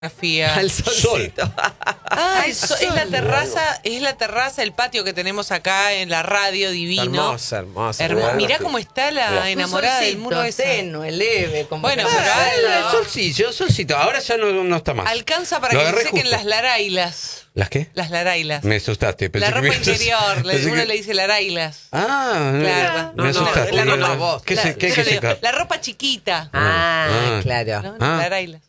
fotografía. Al solcito. Es la terraza, el patio que tenemos acá en la radio, divino. Hermosa. Mirá cómo está la enamorada del muro ese. Tenue, leve, como Bueno, El solcito. Ahora ya no está más. Alcanza para que se sequen las larailas. ¿Las qué? Las larailas. Me asustaste. La ropa interior, uno le dice larailas. Claro. Me asustaste. ¿Qué seca? La ropa chiquita. Claro. ¿No? Las larailas.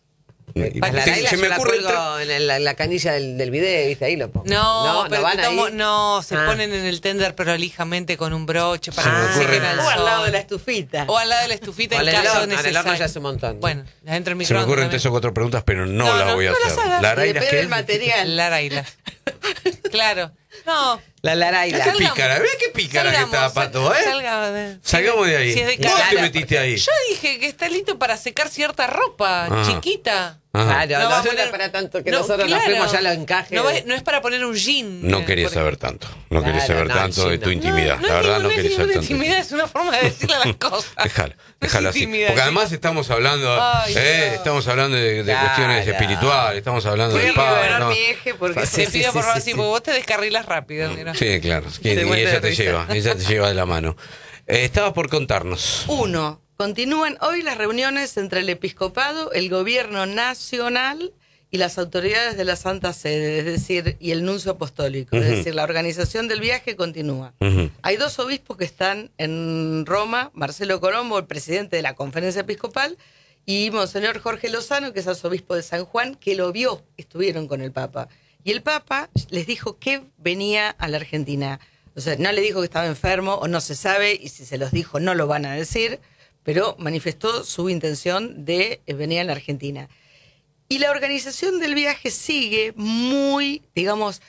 Se me ocurre en la canilla del video, ¿viste? Ahí lo pongo. No, pero van ahí. se ponen en el tender prolijamente con un broche para que se ocurre. sequen al O al sol. lado de la estufita. O al lado de la estufita en En caso el necesario. horno ya hace un montón. Bueno, adentro del Se me microondas. ocurren 3 o 4 preguntas, pero no las voy a hacer. ¿Larailas Depende qué? del material. Larailas. Claro. No. La laraila. Qué pícara, ¿ves qué pícara que está, Pato? Salgamos de ahí. Si es de ¿Vos cara. te metiste ahí? Yo dije que está listo para secar cierta ropa chiquita. Claro, No no va a es poner- para tanto que No, nosotros nos claro. fuimos ya a los encajes. No es para poner un jean. No quería Porque- saber tanto. No quería Claro, saber no, tanto de sí, tu no. intimidad. No, La verdad, no no es quería saber ninguna tanto. intimidad, es una forma de decirle las cosas. Déjalo así. intimidad, Porque sí. además estamos hablando, Ay, Dios. estamos hablando de Claro. cuestiones espirituales, estamos hablando Voy de a paz. recuperar ¿no? mi eje porque... Te pido por favor, sí, porque vos te descarrilas rápido. Mira. Sí, claro. Y vuelve ella de te risa. lleva de la mano. Estabas por contarnos. 1. Continúan hoy las reuniones entre el episcopado, el gobierno nacional y las autoridades de la Santa Sede, es decir, y el nuncio apostólico. Es decir, la organización del viaje continúa. Hay 2 obispos que están en Roma, Marcelo Colombo, el presidente de la conferencia episcopal, y Monseñor Jorge Lozano, que es arzobispo de San Juan, que lo vio, estuvieron con el Papa. Y el Papa les dijo que venía a la Argentina. O sea, no le dijo que estaba enfermo o no se sabe, y si se los dijo no lo van a decir, pero manifestó su intención de venir a la Argentina. Y la organización del viaje sigue muy, digamos,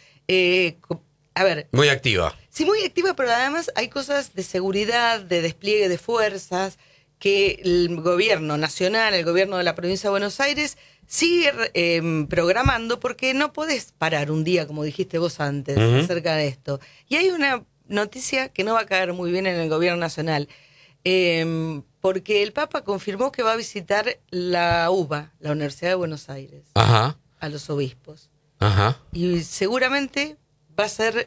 Muy activa. sí, muy activa, pero además hay cosas de seguridad, de despliegue de fuerzas, que el gobierno nacional, el gobierno de la provincia de Buenos Aires, sigue programando, porque no podés parar un día, como dijiste vos antes, acerca de esto. Y hay una noticia que no va a caer muy bien en el gobierno nacional, porque el Papa confirmó que va a visitar la UBA, la Universidad de Buenos Aires, Ajá. a los obispos. Ajá. Y seguramente va a ser,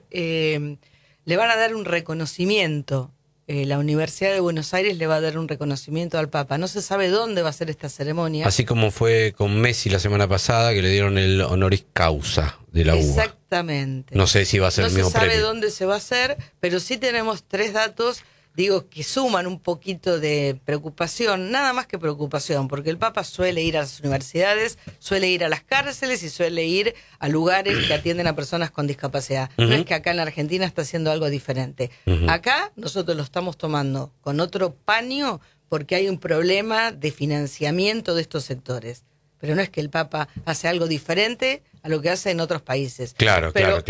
le van a dar un reconocimiento. La Universidad de Buenos Aires le va a dar un reconocimiento al Papa. No se sabe dónde va a ser esta ceremonia. Así como fue con Messi la semana pasada, que le dieron el honoris causa de la UBA. Exactamente. No sé si va a ser No el se mismo sabe premio. dónde se va a hacer, pero sí tenemos 3 datos, digo, que suman un poquito de preocupación, nada más que preocupación, porque el Papa suele ir a las universidades, suele ir a las cárceles y suele ir a lugares que atienden a personas con discapacidad. No es que acá en la Argentina está haciendo algo diferente. Acá nosotros lo estamos tomando con otro paño porque hay un problema de financiamiento de estos sectores. Pero no es que el Papa hace algo diferente a lo que hace en otros países. Claro.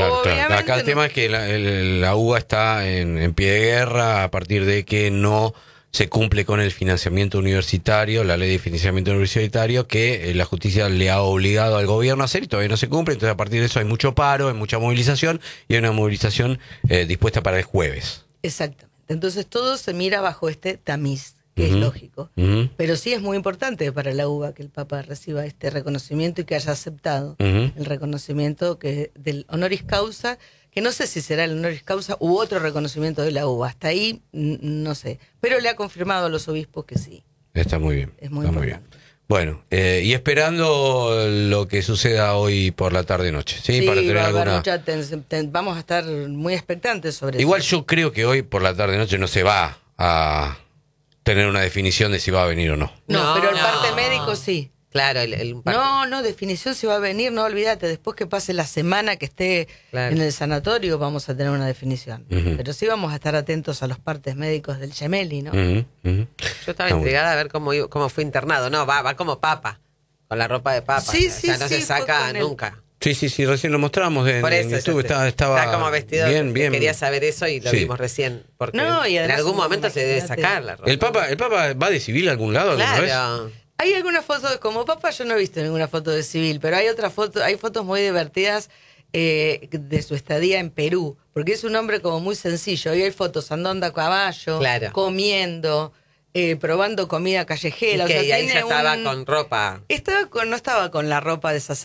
Acá el tema es que la UBA está en pie de guerra a partir de que no se cumple con el financiamiento universitario, la ley de financiamiento universitario, que la justicia le ha obligado al gobierno a hacer y todavía no se cumple. Entonces, a partir de eso hay mucho paro, hay mucha movilización y hay una movilización dispuesta para el jueves. Exactamente. Entonces todo se mira bajo este tamiz, que es lógico. Pero sí es muy importante para la UBA que el Papa reciba este reconocimiento y que haya aceptado el reconocimiento del honoris causa, que no sé si será el honoris causa u otro reconocimiento de la UBA. Hasta ahí no sé. Pero le ha confirmado a los obispos que sí. Está muy bien. Es muy está importante. bien. Bueno, y esperando lo que suceda hoy por la tarde-noche, ¿sí? Sí, Para tener va a haber alguna... mucha vamos a estar muy expectantes sobre Igual eso. yo creo que hoy por la tarde-noche no se va a tener una definición de si va a venir o no. No, pero el No. parte médico sí. Claro, No, definición si va a venir, no olvídate, después que pase la semana que esté Claro. en el sanatorio vamos a tener una definición. Pero sí vamos a estar atentos a los partes médicos del Gemelli, ¿no? Ujú. yo estaba Está intrigada a ver cómo fue internado. No, va como papa, con la ropa de papa. Sí, O sea, no sí, se fue saca con él. nunca. Sí, recién lo mostramos en Por eso YouTube, yo sé. estaba Está como vestido. bien. Quería saber eso y lo Sí. vimos recién. Porque No, y en además, algún momento se debe imagínate. sacar la ropa. ¿El Papa va de civil a algún lado alguna vez? Claro. Hay algunas fotos, como Papa yo no he visto ninguna foto de civil, pero hay otras fotos, hay fotos muy divertidas de su estadía en Perú, porque es un hombre como muy sencillo, y hay fotos andando a caballo, Claro. comiendo, probando comida callejera. Y que o sea, ahí ya tiene estaba con ropa. no estaba con la ropa